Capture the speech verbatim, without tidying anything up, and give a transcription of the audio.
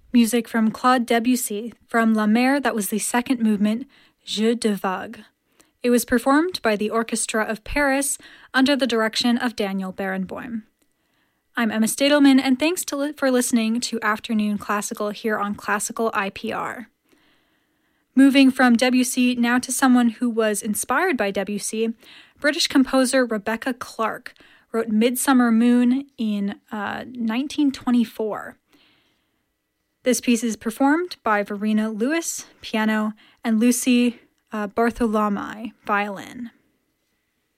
Music from Claude Debussy from La Mer, that was the second movement, Jeu de Vague. It was performed by the Orchestra of Paris under the direction of Daniel Barenboim. I'm Emma Stadelman, and thanks to li- for listening to Afternoon Classical here on Classical I P R. Moving from Debussy now to someone who was inspired by Debussy, British composer Rebecca Clark wrote Midsummer Moon in uh, nineteen twenty-four. This piece is performed by Verena Lewis, piano, and Lucy uh, Bartholomew, violin.